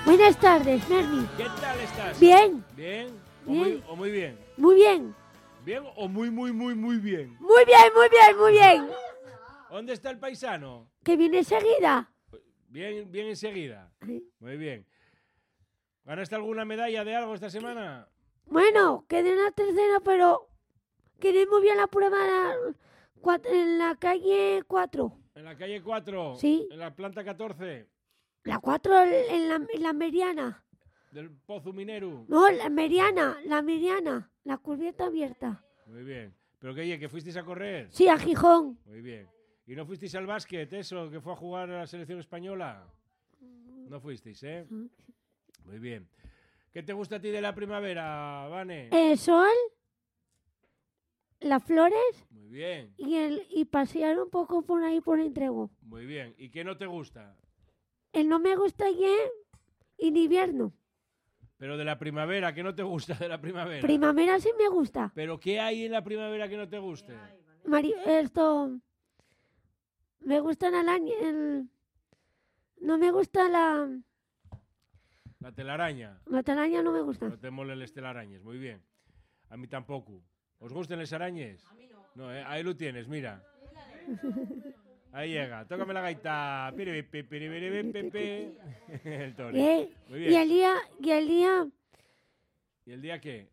Buenas tardes, Mermi. ¿Qué tal estás? Bien. ¿Bien? Bien. ¿O muy bien? Muy bien. ¿Bien o muy bien? Muy bien, muy bien, muy bien. ¿Dónde está el paisano? ¿Que viene enseguida? Bien, bien enseguida. Sí. Muy bien. ¿Ganaste alguna medalla de algo esta semana? Bueno, quedé en la tercera, pero quedé muy bien la prueba en la calle 4. ¿En la calle 4? Sí. ¿En la planta 14? La 4 en la Meriana. ¿Del Pozo Minero? No, la Meriana, la cubierta abierta. Muy bien. ¿Pero qué, que fuisteis a correr? Sí, a Gijón. Muy bien. ¿Y no fuisteis al básquet, eso, que fue a jugar a la selección española? No fuisteis, ¿eh? Muy bien. ¿Qué te gusta a ti de la primavera, Vane? El sol, las flores Muy bien, y pasear un poco por ahí por Entrego. muy bien. ¿Y qué no te gusta? El no me gusta ya en invierno. Pero de la primavera, ¿qué no te gusta de la primavera? Primavera sí me gusta. ¿Pero qué hay en la primavera que no te guste? Me gusta no me gusta La telaraña. la telaraña, no me gusta. No te molen las telarañas, muy bien. A mí tampoco. ¿Os gustan las arañas? A mí no. No, ahí lo tienes, mira. Ahí llega, tócame la gaita. Piripipi, piripiripipi. El toro. Muy bien. Y el día ¿Y el día qué?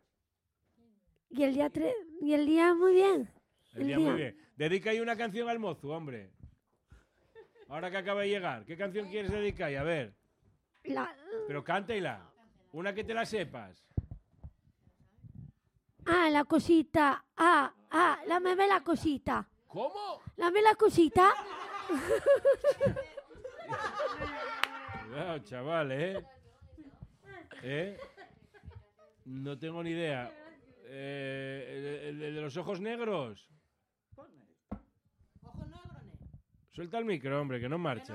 y el día muy bien. El día muy bien. Dedica ahí una canción al mozo, hombre. Ahora que acaba de llegar. ¿Qué canción quieres dedicar? A ver. Pero cántela. Una que te la sepas. La cosita. Dame la cosita. ¿Cómo? Dame la cosita. Cuidado, chaval, ¿Eh? No tengo ni idea. El de los ojos negros. Suelta el micro, hombre, que no marcha.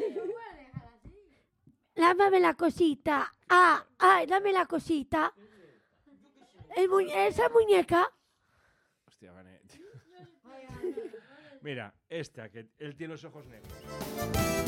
Dame la cosita. Dame la cosita. Esa muñeca. Hostia, Vanet. Mira, esta, que él tiene los ojos negros.